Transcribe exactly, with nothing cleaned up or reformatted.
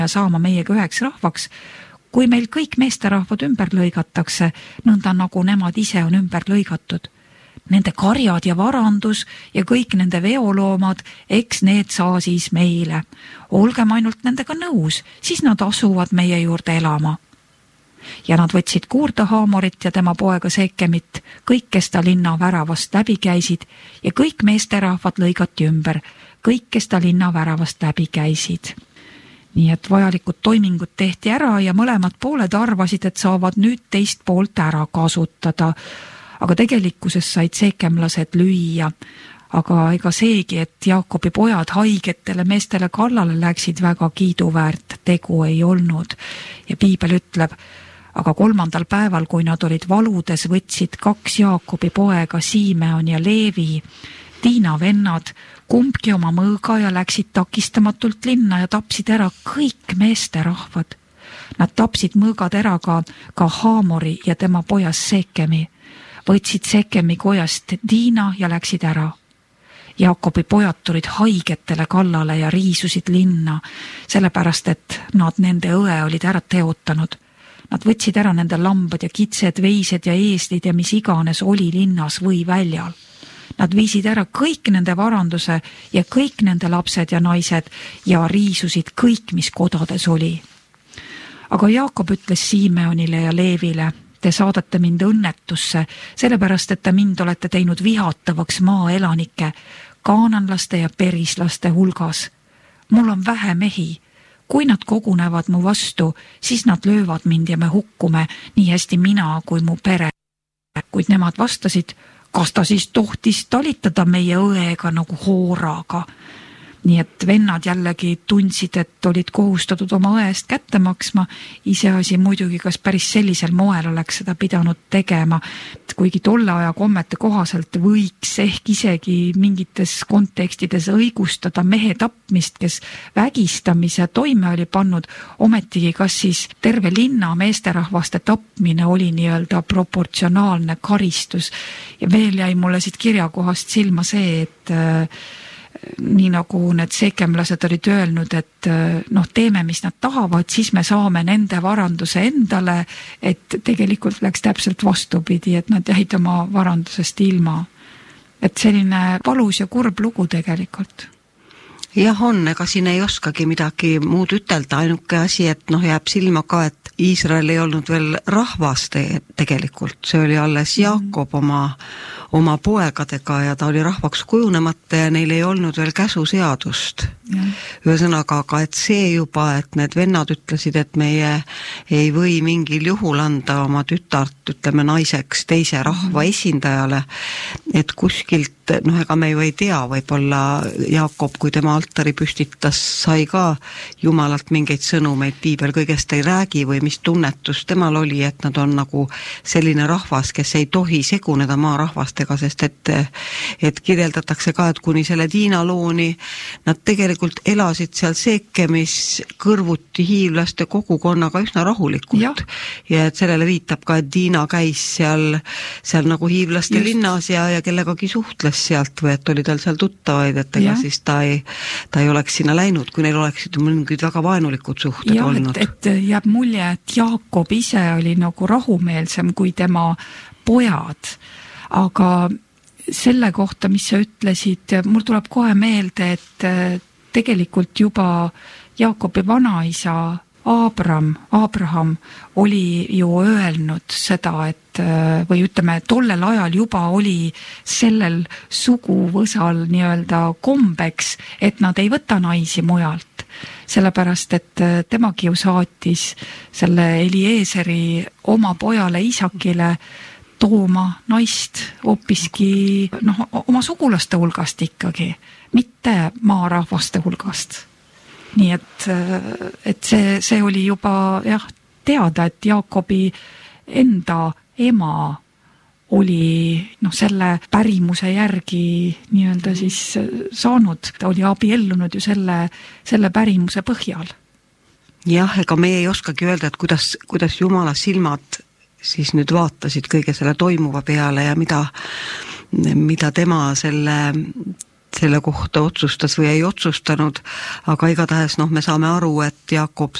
saama meiega üheks rahvaks, kui meil kõik meesterahvad ümber lõigatakse, nõnda nagu nemad ise on ümber lõigatud. Nende karjad ja varandus ja kõik nende veoloomad, eks need saa siis meile. Olgem ainult nendega nõus, siis nad asuvad meie juurde elama. Ja nad võtsid Kuurta Haamorit ja tema poega Sekemit, kõik, kes ta linna väravast läbi käisid, ja kõik meesterahvad lõigati ümber, kõik, kes ta linna väravast läbi käisid. Nii et vajalikud toimingud tehti ära ja mõlemad pooled arvasid, et saavad nüüd teist poolt ära kasutada. Aga tegelikkuses said sekemlased lüüa. Aga ega seegi, et Jaakobi pojad haigetele meestele kallale läksid, väga kiiduväärt tegu ei olnud. Ja piibel ütleb, aga kolmandal päeval, kui nad olid valudes, võtsid kaks Jaakobi poega, Simeon ja Leevi, Tiina vennad, kumbki oma mõõga ja läksid takistamatult linna ja tapsid ära kõik meesterahvad. Nad tapsid mõõgad ära ka, ka Haamori ja tema pojas Sekemi. Võtsid Sekemi kojast Tiina ja läksid ära. Jaakobi pojad tulid haigetele kallale ja riisusid linna, sellepärast, et nad nende õe olid ära teotanud. Nad võtsid ära nende lambad ja kitsed, veised ja eeslid ja mis iganes oli linnas või väljal. Nad viisid ära kõik nende varanduse ja kõik nende lapsed ja naised ja riisusid kõik, mis kodades oli. Aga Jaakob ütles Simeonile ja Leevile, te saadate mind õnnetusse, sellepärast, et te mind olete teinud vihatavaks maaelanike, kaananlaste ja perislaste hulgas. Mul on vähe mehi. Kui nad kogunevad mu vastu, siis nad löövad mind ja me hukkume, nii hästi mina kui mu pere. Kuid nemad vastasid, kas ta siis tohtis talitada meie õega nagu hooraga. Nii et vennad jällegi tundsid, et olid kohustatud oma õest kätte maksma. Iseasi muidugi, kas päris sellisel moel oleks seda pidanud tegema. Kuigi tolle aja kommete kohaselt võiks ehk isegi mingites kontekstides õigustada mehe tapmist, kes vägistamise toime oli pannud, ometigi kas siis terve linna meesterahvaste tapmine oli nii-öelda proportsionaalne karistus. Ja veel jäi mulle siit kirjakohast silma see, et nii nagu need sekemlased olid öelnud, et noh, teeme, mis nad tahavad, siis me saame nende varanduse endale, et tegelikult läks täpselt vastupidi, et nad jäid oma varandusest ilma. Et selline valus ja kurb lugu tegelikult. Jah on, ega siin ei oskagi midagi muud ütelda, ainuke asi, et noh, jääb silma ka, et Iisrael ei olnud veel rahvas tegelikult, see oli alles Jaakob oma, oma poegadega ja ta oli rahvaks kujunemata ja neil ei olnud veel käsuseadust. Ühesõnaga, aga et see juba, et need vennad ütlesid, et meie ei või mingil juhul anda oma tütart, ütleme naiseks teise rahva esindajale, et kuskilt, noh ega me ju ei tea, võib-olla Jaakob, kui tema altari püstitas, sai ka Jumalalt mingeid sõnumeid, piibel kõigest ei räägi või mis tunnetus temal oli, et nad on nagu selline rahvas, kes ei tohi seguneda maarahvastega, sest et, et kirjeldatakse ka, et kuni selle Tiina looni nad tegelikult elasid seal Sekemis kõrvuti hiivlaste kogukonnaga üsna rahulikult. Ja, ja et sellele viitab ka, et Tiina käis seal, seal nagu hiivlaste Just. linnas ja, ja kellegagi suhtles sealt või et oli tal seal tuttavaid, et ega ja. siis ta ei, ta ei oleks sinna läinud, kui neil oleksid mingid väga vaenulikud suhted ja, olnud. Et, et jääb mulje, et Jaakob ise oli nagu rahumeelsem kui tema pojad, aga selle kohta, mis sa ütlesid, mul tuleb kohe meelde, et tegelikult juba Jaakobi vanaisa Abraham, Abraham oli ju öelnud seda, et või ütleme, tollel ajal juba oli sellel suguvõsal nii-öelda kombeks, et nad ei võta naisi mujalt. Sellepärast, et temagi ju saatis selle Elieseri oma pojale Isakile tooma naist hoopiski noh, oma sugulaste hulgast ikkagi, mitte maarahvaste hulgast. Nii et, et see, see oli juba jah, teada, et Jaakobi enda ema oli noh, selle pärimuse järgi nii-öelda siis saanud, ta oli abiellunud ju selle, selle pärimuse põhjal. Jah, ega me ei oskagi öelda, et kuidas, kuidas Jumala silmad siis nüüd vaatasid kõige selle toimuva peale ja mida, mida tema selle selle kohta otsustas või ei otsustanud, aga igatahes noh, me saame aru, et Jaakob